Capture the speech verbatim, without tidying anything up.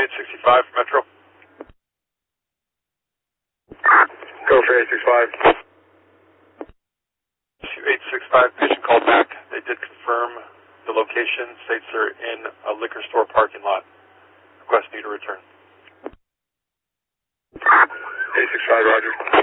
eight sixty-five, Metro. Go for eight sixty-five. eight sixty-five, patient called back. They did confirm the location, states they're in a liquor store parking lot. Request me to return. eight sixty-five, roger.